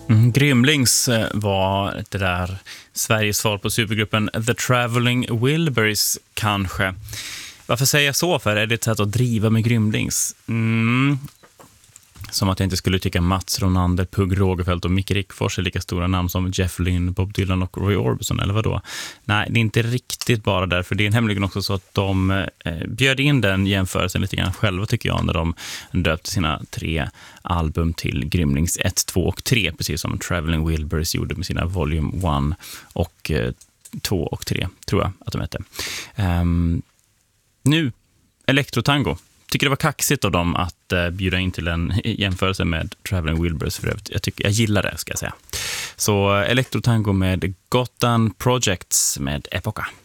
Grymlings var det där Sveriges svar på supergruppen The Traveling Wilburys kanske. Varför säger jag så? För är det ett sätt att driva med Grymlings? Som att jag inte skulle tycka Mats Ronander, Pugh Rogefeldt och Micke Rickfors är lika stora namn som Jeff Lynne, Bob Dylan och Roy Orbison, eller vadå? Nej, det är inte riktigt bara därför. Det är nämligen också så att de bjöd in den jämförelsen lite grann själva, tycker jag, när de döpte sina 3 album till Grymlings 1, 2 och 3, precis som Traveling Wilburys gjorde med sina Volume 1 och 2 och 3, tror jag att de hette. Nu, Elektrotango. Tycker det var kaxigt av dem att bjuda in till en jämförelse med Traveling Wilburys för övrigt. Jag gillar det, ska jag säga. Så Elektrotango med Gotham Projects med Epoca.